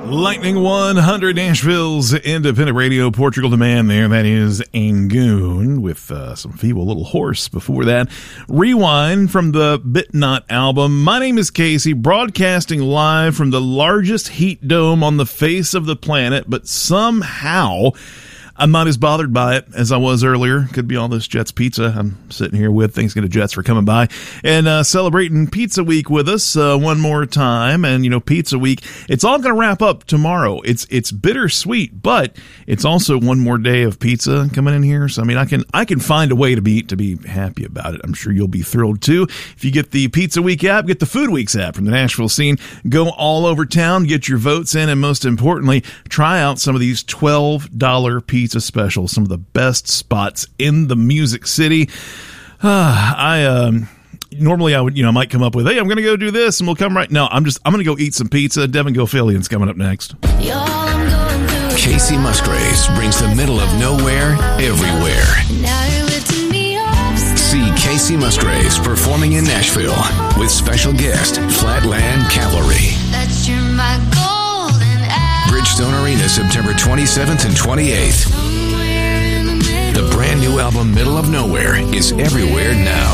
Lightning 100, Nashville's independent radio, Portugal Demand there. That is Angoon with some Feeble Little Horse before that. Rewind from the Bitnot album. My name is Casey, broadcasting live from the largest heat dome on the face of the planet, but somehow I'm not as bothered by it as I was earlier. Could be all this Jets pizza I'm sitting here with. Thanks to Jets for coming by and celebrating Pizza Week with us one more time. And, you know, Pizza Week, it's all going to wrap up tomorrow. It's bittersweet, but it's also one more day of pizza coming in here. So, I mean, I can find a way to be happy about it. I'm sure you'll be thrilled, too. If you get the Pizza Week app, get the Food Weeks app from the Nashville scene. Go all over town, get your votes in, and most importantly, try out some of these $12 pizza special, some of the best spots in the Music City. Normally I would, I might come up with, hey, I'm going to go do this, and we'll come right. No, I'm going to go eat some pizza. Devin Gofillian's coming up next. Casey Musgraves brings the middle of nowhere everywhere. See Casey Musgraves performing in Nashville with special guest Flatland Cavalry. Bridgestone Arena, September 27th and 28th. The brand new album, Middle of Nowhere, is everywhere now.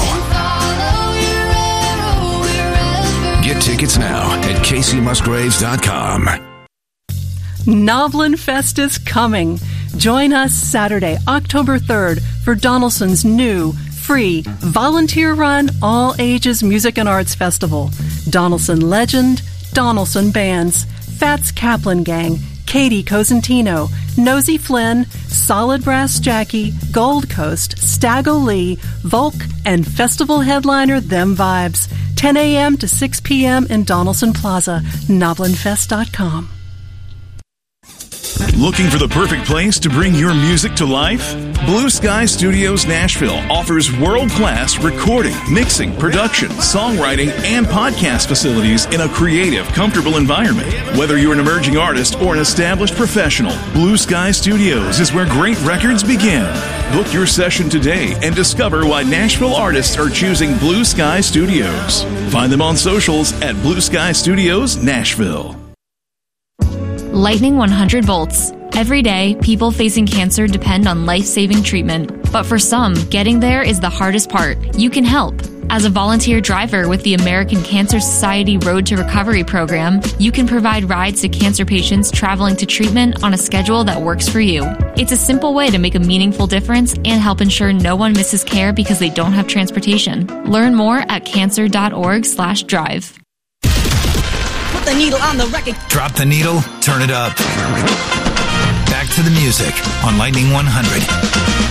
Get tickets now at CaseyMusgraves.com. Noblin Fest is coming. Join us Saturday, October 3rd for Donaldson's new, free, volunteer-run, all-ages music and arts festival. Donaldson Legend, Donaldson Bands, Fats Kaplan Gang, Katie Cosentino, Nosy Flynn, Solid Brass Jackie, Gold Coast, Staggo Lee, Volk, and festival headliner Them Vibes. 10 a.m. to 6 p.m. in Donaldson Plaza. NoblinFest.com. Looking for the perfect place to bring your music to life? Blue Sky Studios Nashville offers world-class recording, mixing, production, songwriting, and podcast facilities in a creative, comfortable environment. Whether you're an emerging artist or an established professional, Blue Sky Studios is where great records begin. Book your session today and discover why Nashville artists are choosing Blue Sky Studios. Find them on socials at Blue Sky Studios Nashville. Lightning 100 volts. Every day, people facing cancer depend on life-saving treatment. But for some, getting there is the hardest part. You can help. As a volunteer driver with the American Cancer Society Road to Recovery program, you can provide rides to cancer patients traveling to treatment on a schedule that works for you. It's a simple way to make a meaningful difference and help ensure no one misses care because they don't have transportation. Learn more at cancer.org/drive. Put the needle on the record. Drop the needle, turn it up. Back to the music on Lightning 100.